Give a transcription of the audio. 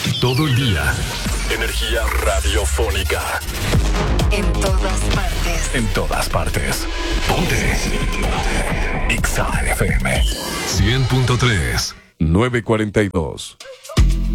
Todo el día. Energía radiofónica. En todas partes. En todas partes. Ponte. Exa FM 100.3 942.